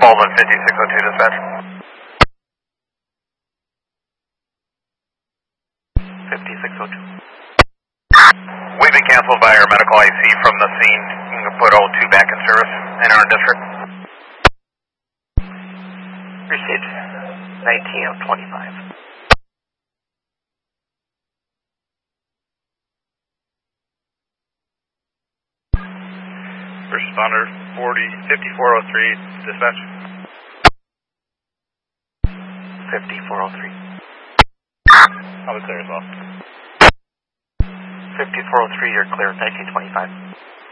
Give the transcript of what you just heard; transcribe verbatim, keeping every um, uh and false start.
Baldwin fifty-six oh two dispatch. fifty-six oh two. We've been canceled by our medical I C from the scene. You can put oh two back in service in our district. Received. nineteen of twenty-five. Responder forty fifty-four oh three dispatch. fifty-four oh three. I'll be clear as well. fifty-four oh three, you're clear. nineteen twenty-five.